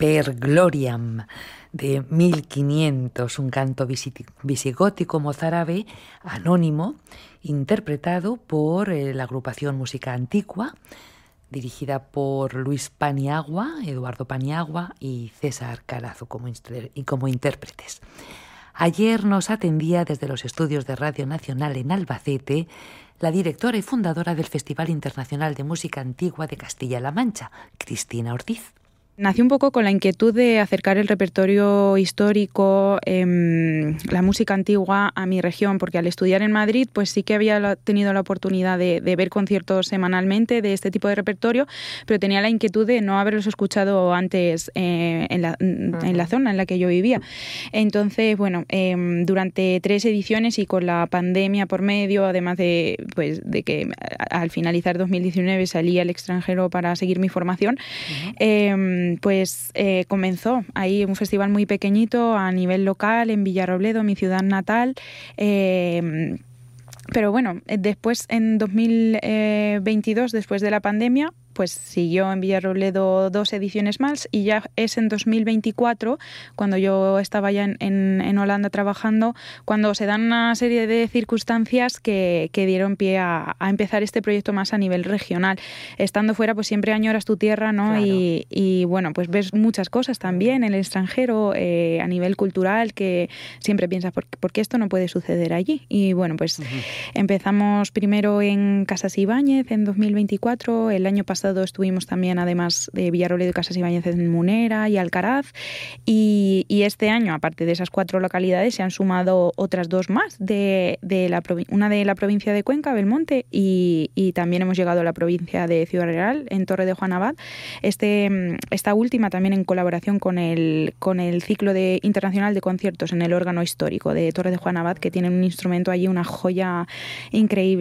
Per Gloriam de 1500, un canto visigótico mozárabe anónimo, interpretado por la agrupación Música Antigua, dirigida por Luis Paniagua, Eduardo Paniagua y César Carazo como intérpretes. Ayer nos atendía desde los estudios de Radio Nacional en Albacete la directora y fundadora del Festival Internacional de Música Antigua de Castilla-La Mancha, Cristina Ortiz. Nací un poco con la inquietud de acercar el repertorio histórico, la música antigua a mi región, porque al estudiar en Madrid pues sí que había tenido la oportunidad de ver conciertos semanalmente de este tipo de repertorio, pero tenía la inquietud de no haberlos escuchado antes en la zona en la que yo vivía. Entonces, bueno, durante 3 ediciones y con la pandemia por medio, además de que al finalizar 2019 salí al extranjero para seguir mi formación, comenzó ahí un festival muy pequeñito a nivel local en Villarrobledo, mi ciudad natal. Pero bueno, después en 2022, después de la pandemia, pues siguió en Villarrobledo 2 ediciones más y ya es en 2024, cuando yo estaba ya en Holanda trabajando, cuando se dan una serie de circunstancias que dieron pie a empezar este proyecto más a nivel regional. Estando fuera, pues siempre añoras tu tierra, ¿no? Claro. Y bueno, pues ves muchas cosas también en el extranjero, a nivel cultural, que siempre piensas, ¿por qué esto no puede suceder allí? Y bueno, pues empezamos primero en Casas Ibáñez en 2024, el año pasado estuvimos también, además de Villarrobledo y Casas Ibáñez, en Munera y Alcaraz, y este año, aparte de esas 4 localidades, se han sumado otras 2 más, una de la provincia de Cuenca, Belmonte, y también hemos llegado a la provincia de Ciudad Real, en Torre de Juan Abad. Esta última también en colaboración con el ciclo internacional de conciertos en el órgano histórico de Torre de Juan Abad, que tienen un instrumento allí, una joya increíble.